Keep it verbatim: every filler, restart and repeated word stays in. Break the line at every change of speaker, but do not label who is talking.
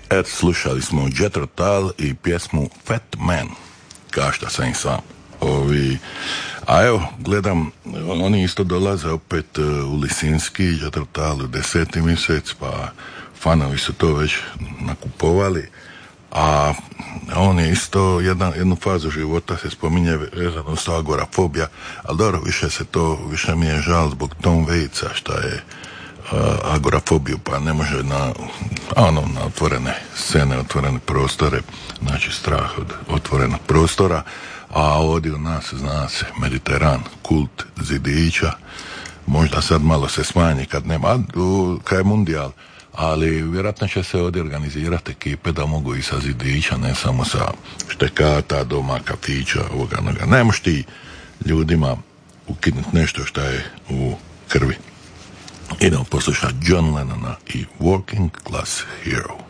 Et, slušali smo Jethro Tull i pjesmu Fat Man, kao što sam i sam. Ovi, a evo, gledam, oni isto dolaze opet uh, u Lisinski, Jethro Tull u deseti mjesec, pa fanovi su to već nakupovali, a on je isto jedan, jednu fazu života se spominje vezano sa agorafobija, ali dobro, više se to, više mi je žal zbog Tom Waitsa, šta je uh, agorafobiju, pa ne može na, ono, na otvorene scene, otvorene prostore, znači strah od otvorenog prostora, a ovdje u nas zna se Mediteran, kult zidića, možda sad malo se smanji kad nema, kad je mundijal, ali vjerojatno će se ovdje organizirati ekipe da mogu i sa zidića, ne samo sa štekata, doma, kafića, ovoga, noga. Ne moš ti ljudima ukinuti nešto što je u krvi. Idemo poslušati John Lennona i Working Class Hero.